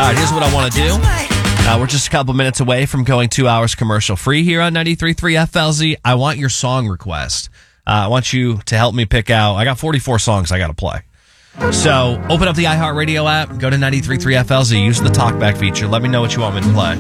All right, here's what I want to do. We're just a couple minutes away from going 2 hours commercial free here on 93.3 FLZ. I want your song request. I want you to help me pick out. I got 44 songs I got to play. So open up the iHeartRadio app, go to 93.3 FLZ, use the talkback feature. Let me know what you want me to play.